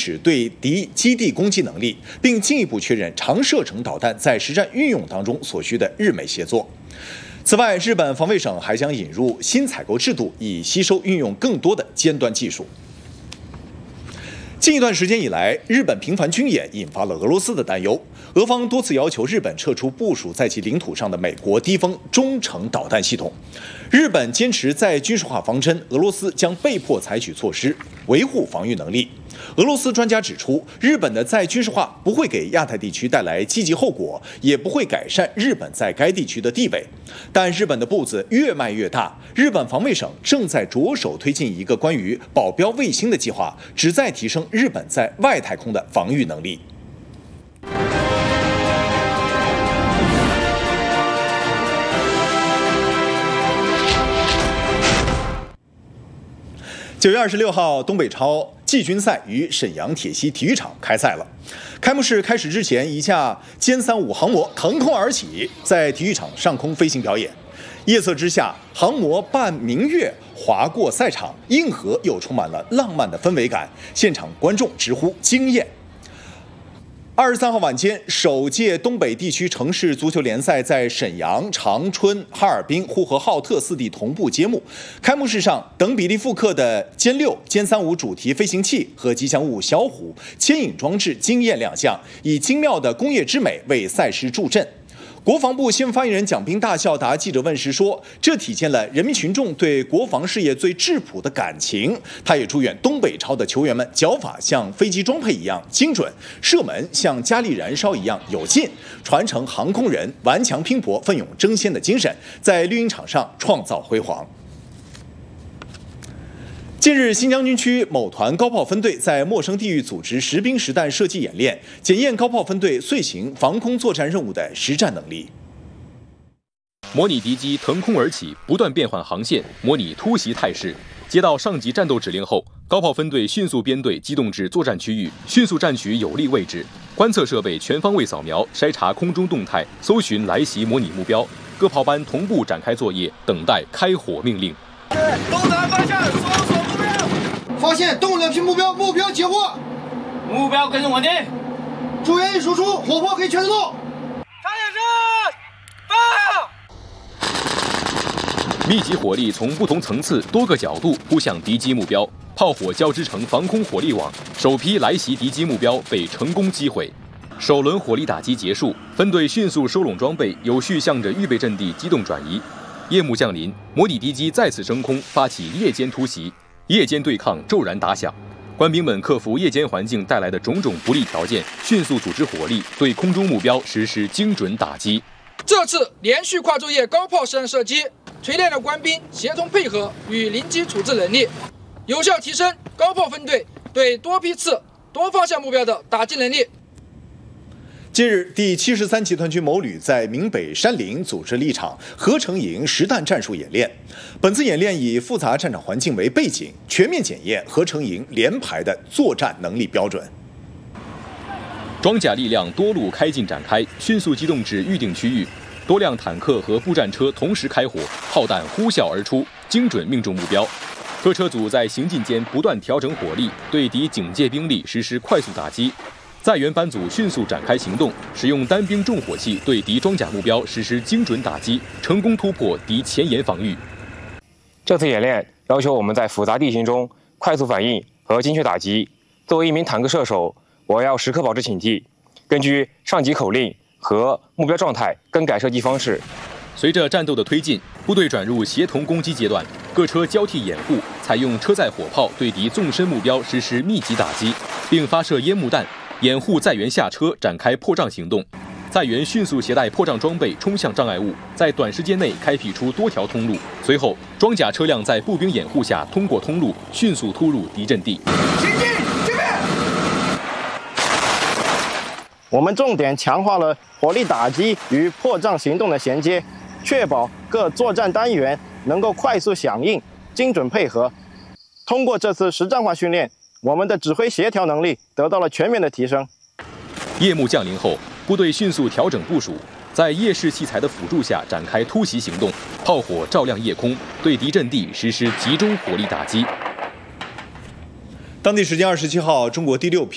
始对敌基地攻击能力，并进一步确认长射程导弹在实战运用当中所需的日美协作。此外，日本防卫省还将引入新采购制度，以吸收运用更多的尖端技术。近一段时间以来，日本频繁军演引发了俄罗斯的担忧。俄方多次要求日本撤出部署在其领土上的美国低风中程导弹系统。日本坚持在军事化方针，俄罗斯将被迫采取措施维护防御能力。俄罗斯专家指出，日本的再军事化不会给亚太地区带来积极后果，也不会改善日本在该地区的地位。但日本的步子越迈越大，日本防卫省正在着手推进一个关于保镖卫星的计划，旨在提升日本在外太空的防御能力。9月26号，东北超季军赛于沈阳铁西体育场开赛了。开幕式开始之前，一架歼35航模腾空而起，在体育场上空飞行表演。夜色之下，航模伴明月划过赛场，硬核又充满了浪漫的氛围感，现场观众直呼惊艳。23号晚间，首届东北地区城市足球联赛在沈阳、长春、哈尔滨、呼和浩特4地同步揭幕。开幕式上，等比例复刻的歼6、歼35主题飞行器和吉祥物小虎牵引装置惊艳亮相，以精妙的工业之美为赛事助阵。国防部新闻发言人蒋斌大笑答记者问时说：“这体现了人民群众对国防事业最质朴的感情。”他也祝愿东北超的球员们脚法像飞机装配一样精准，射门像加力燃烧一样有劲，传承航空人顽强拼搏、奋勇争先的精神，在绿茵场上创造辉煌。近日，新疆军区某团高炮分队在陌生地域组织实兵实弹射击演练，检验高炮分队遂行防空作战任务的实战能力。 模拟敌机腾空而起，不断变换航线，模拟突袭态势。接到上级战斗指令后，高炮分队迅速编队机动至作战区域，迅速占取有利位置，观测设备全方位扫描，筛查空中动态，搜寻来袭模拟目标。各炮班同步展开作业，等待开火命令。 东南方向搜索目标， 发现动两批目标，目标截获， 目标跟踪稳定， 注意输出，火炮可以全自动。 长点声，发！ 密集火力从不同层次、多个角度扑向敌机目标，炮火交织成防空火力网，首批来袭敌机目标被成功击毁。首轮火力打击结束，分队迅速收拢装备，有序向着预备阵地机动转移。夜幕降临，模拟敌机再次升空，发起夜间突袭。夜间对抗骤然打响，官兵们克服夜间环境带来的种种不利条件，迅速组织火力对空中目标实施精准打击。 这次连续跨昼夜高炮实战射击，锤炼了官兵协同配合与临机处置能力，有效提升高炮分队对多批次、多方向目标的打击能力。 近日，第73集团军某旅在闽北山林组织了一场合成营实弹战术演练。本次演练以复杂战场环境为背景，全面检验合成营连排的作战能力标准。 装甲力量多路开进展开，迅速机动至预定区域，多辆坦克和步战车同时开火，炮弹呼啸而出，精准命中目标。各车组在行进间不断调整火力，对敌警戒兵力实施快速打击。在援班组迅速展开行动，使用单兵重火器对敌装甲目标实施精准打击，成功突破敌前沿防御。 这次演练要求我们在复杂地形中快速反应和精确打击。作为一名坦克射手，我要时刻保持警惕，根据上级口令和目标状态更改射击方式。 随着战斗的推进，部队转入协同攻击阶段，各车交替掩护，采用车载火炮对敌纵深目标实施密集打击，并发射烟幕弹。掩护载员下车，展开破障行动。载员迅速携带破障装备冲向障碍物，在短时间内开辟出多条通路。随后，装甲车辆在步兵掩护下通过通路，迅速突入敌阵地。 前进，正面！ 我们重点强化了火力打击与破障行动的衔接，确保各作战单元能够快速响应、精准配合。通过这次实战化训练，我们的指挥协调能力得到了全面的提升。 夜幕降临后，部队迅速调整部署，在夜视器材的辅助下展开突袭行动，炮火照亮夜空，对敌阵地实施集中火力打击。 当地时间27号，中国第6批